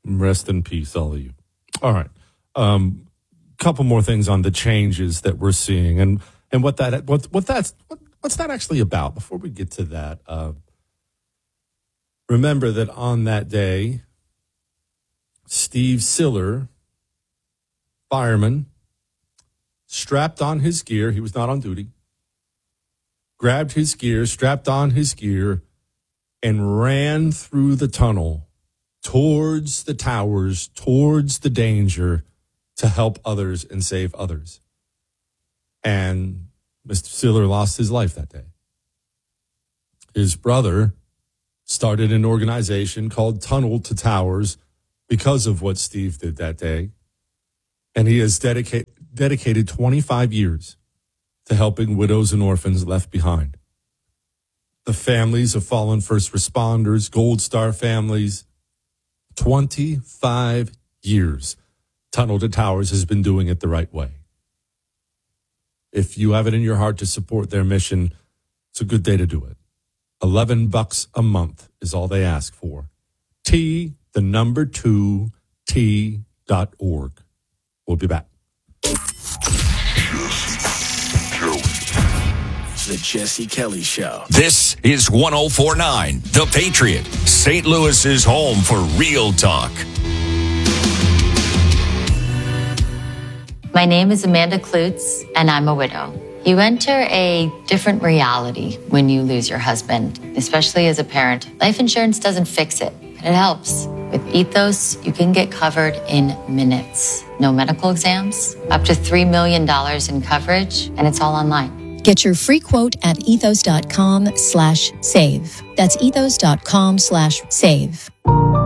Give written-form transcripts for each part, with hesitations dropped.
Rest in peace, all of you. All right. Couple more things on the changes that we're seeing and what's that actually about. Before we get to that, remember that on that day, Steve Siller, fireman, strapped on his gear. He was not on duty. Grabbed his gear, strapped on his gear, and ran through the tunnel towards the towers, towards the danger, to help others and save others. And Mr. Siller lost his life that day. His brother started an organization called Tunnel to Towers because of what Steve did that day. And he has dedicated 25 years to helping widows and orphans left behind. The families of fallen first responders, Gold Star families, 25 years. Tunnel to Towers has been doing it the right way. If you have it in your heart to support their mission, it's a good day to do it. $11 a month is all they ask for. T2T.org. We'll be back. The Jesse Kelly Show. This is 104.9 The Patriot, St. Louis's home for real talk. My name is Amanda Klutz, and I'm a widow. You enter a different reality when you lose your husband, especially as a parent. Life insurance doesn't fix it, but it helps. With Ethos, you can get covered in minutes. No medical exams, up to $3 million in coverage, and it's all online. Get your free quote at ethos.com/save. That's ethos.com/save.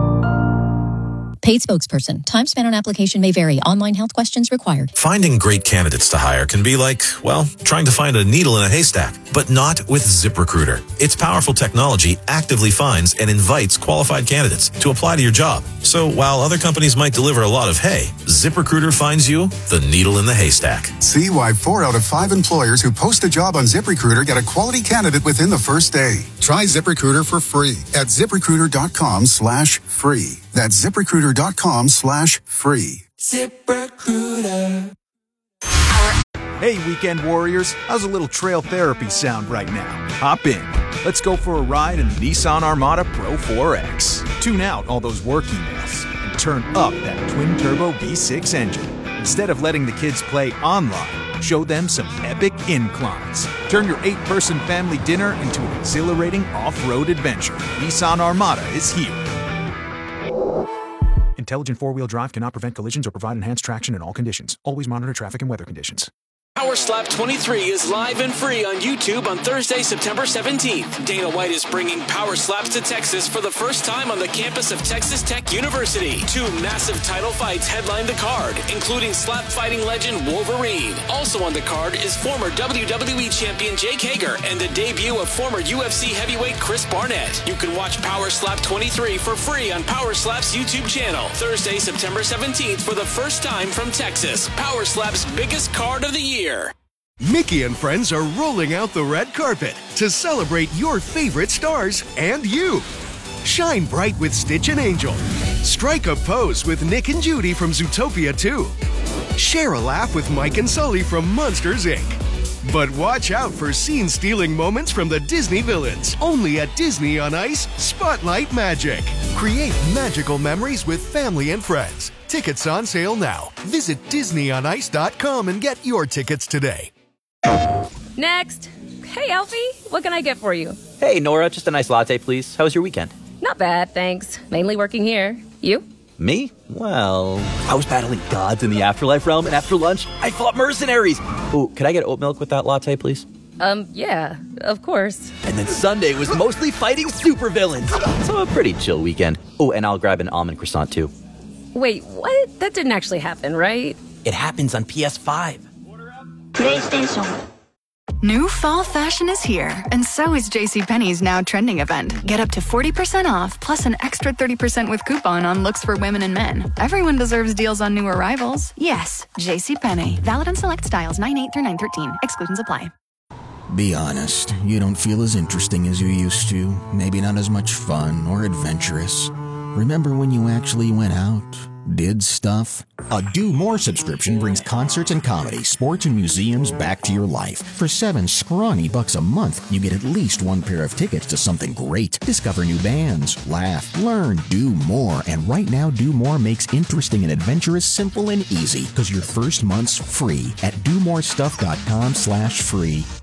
Paid spokesperson. Time spent on application may vary. Online health questions required. Finding great candidates to hire can be like, well, trying to find a needle in a haystack, but not with ZipRecruiter. Its powerful technology actively finds and invites qualified candidates to apply to your job. So while other companies might deliver a lot of hay, ZipRecruiter finds you the needle in the haystack. See why 4 out of 5 employers who post a job on ZipRecruiter get a quality candidate within the first day. Try ZipRecruiter for free at ZipRecruiter.com/free. That's ZipRecruiter.com/free. ZipRecruiter. Hey, weekend warriors, how's a little trail therapy sound right now? Hop in. Let's go for a ride in the Nissan Armada Pro 4X. Tune out all those work emails and turn up that twin-turbo V6 engine. Instead of letting the kids play online, show them some epic inclines. Turn your 8-person family dinner into an exhilarating off-road adventure. Nissan Armada is here. Intelligent four-wheel drive cannot prevent collisions or provide enhanced traction in all conditions. Always monitor traffic and weather conditions. Power Slap 23 is live and free on YouTube on Thursday, September 17th. Dana White is bringing Power Slaps to Texas for the first time on the campus of Texas Tech University. 2 massive title fights headline the card, including slap fighting legend Wolverine. Also on the card is former WWE champion Jake Hager and the debut of former UFC heavyweight Chris Barnett. You can watch Power Slap 23 for free on Power Slap's YouTube channel. Thursday, September 17th for the first time from Texas. Power Slap's biggest card of the year. Mickey and friends are rolling out the red carpet to celebrate your favorite stars and you. Shine bright with Stitch and Angel. Strike a pose with Nick and Judy from Zootopia 2. Share a laugh with Mike and Sully from Monsters, Inc. But watch out for scene-stealing moments from the Disney villains. Only at Disney on Ice Spotlight Magic. Create magical memories with family and friends. Tickets on sale now. Visit DisneyOnIce.com and get your tickets today. Next. Hey, Alfie. What can I get for you? Hey, Nora. Just a nice latte, please. How was your weekend? Not bad, thanks. Mainly working here. You? Me? Well, I was battling gods in the afterlife realm, and after lunch, I fought mercenaries. Ooh, could I get oat milk with that latte, please? Yeah, of course. And then Sunday was mostly fighting supervillains. So a pretty chill weekend. Oh, and I'll grab an almond croissant, too. Wait, what? That didn't actually happen, right? It happens on PS5. PlayStation. New fall fashion is here, and so is JCPenney's now trending event. Get up to 40% off, plus an extra 30% with coupon on looks for women and men. Everyone deserves deals on new arrivals. Yes, JCPenney. Valid on select styles 9/8 through 9/13. Exclusions apply. Be honest, you don't feel as interesting as you used to. Maybe not as much fun or adventurous. Remember when you actually went out, did stuff? A Do More subscription brings concerts and comedy, sports and museums back to your life. For $7 scrawny bucks a month, you get at least one pair of tickets to something great. Discover new bands, laugh, learn, do more. And right now, Do More makes interesting and adventurous simple and easy because your first month's free at domorestuff.com/free.